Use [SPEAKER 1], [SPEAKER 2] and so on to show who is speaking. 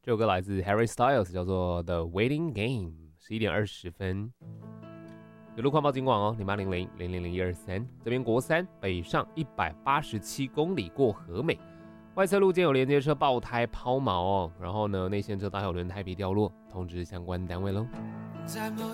[SPEAKER 1] 这首歌来自 Harry Styles， 叫做 The Waiting Game。11:20。有路况报警广哦，0800000123。这边国三北上187公里过和美，外侧路肩有连接车爆胎抛锚哦，然后呢内线车道还有轮胎皮掉落，通知相关单位喽。
[SPEAKER 2] 在某